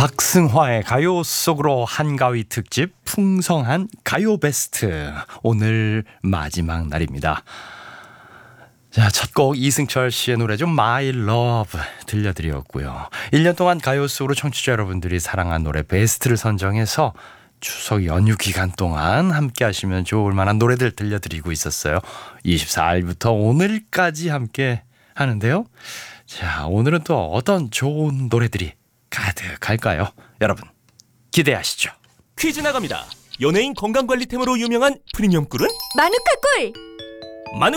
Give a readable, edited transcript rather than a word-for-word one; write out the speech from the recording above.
박승화의 가요 속으로 한가위 특집 풍성한 가요 베스트, 오늘 마지막 날입니다. 자, 첫 곡 이승철 씨의 노래죠. My Love 들려드렸고요. 1년 동안 가요 속으로 청취자 여러분들이 사랑한 노래 베스트를 선정해서 추석 연휴 기간 동안 함께 하시면 좋을 만한 노래들 들려드리고 있었어요. 24일부터 오늘까지 함께 하는데요. 자, 오늘은 또 어떤 좋은 노래들이 가득할까요? 여러분 기대하시죠. 퀴즈 나갑니다. 연예인 건강관리템으로 유명한 프리미엄 꿀은? 마누카 꿀!